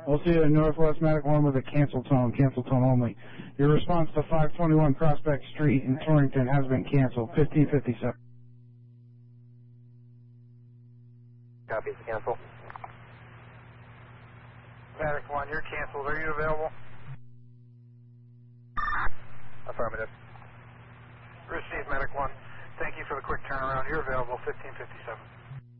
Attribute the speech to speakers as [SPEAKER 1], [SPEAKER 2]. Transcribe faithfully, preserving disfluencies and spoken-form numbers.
[SPEAKER 1] We'll see you in Northwest Medic one with a cancel tone, cancel tone only. Your response to five twenty-one Prospect Street in Torrington has been canceled, fifteen fifty-seven.
[SPEAKER 2] Copy, cancel.
[SPEAKER 3] Medic one, you're canceled. Are you available?
[SPEAKER 2] Affirmative.
[SPEAKER 3] Received, Medic one. Thank you for the quick turnaround. You're available, fifteen fifty-seven.